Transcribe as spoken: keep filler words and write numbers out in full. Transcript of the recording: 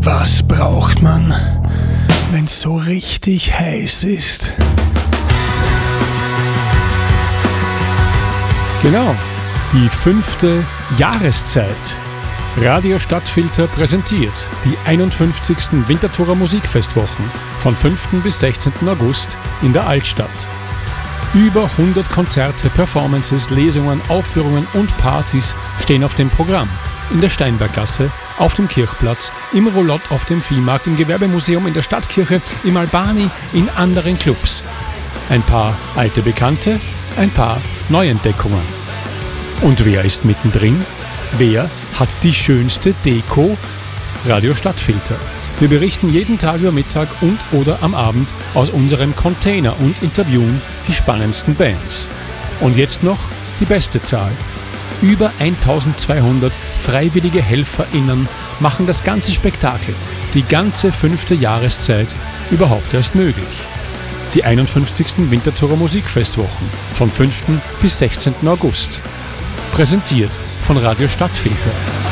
Was braucht man, wenn's so richtig heiß ist? Genau, die fünfte Jahreszeit. Radio Stadtfilter präsentiert die einundfünfzigsten Winterthurer Musikfestwochen von fünften bis sechzehnten August in der Altstadt. Über hundert Konzerte, Performances, Lesungen, Aufführungen und Partys stehen auf dem Programm. In der Steinberggasse, auf dem Kirchplatz, im Roulotte auf dem Viehmarkt, im Gewerbemuseum, in der Stadtkirche, im Albani, in anderen Clubs. Ein paar alte Bekannte, ein paar Neuentdeckungen. Und wer ist mittendrin? Wer hat die schönste Deko? Radio Stadtfilter. Wir berichten jeden Tag über Mittag und oder am Abend aus unserem Container und interviewen die spannendsten Bands. Und jetzt noch die beste Zahl. Über eintausendzweihundert freiwillige HelferInnen machen das ganze Spektakel, die ganze fünfte Jahreszeit, überhaupt erst möglich. Die einundfünfzigsten Winterthurer Musikfestwochen von fünften bis sechzehnten August. Präsentiert von Radio Stadtfilter.